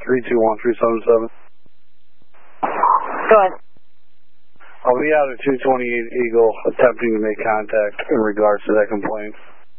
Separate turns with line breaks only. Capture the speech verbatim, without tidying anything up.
three two one three seven seven.
Go ahead.
I'll be out at two twenty-eight Eagle attempting to make contact in regards to that complaint.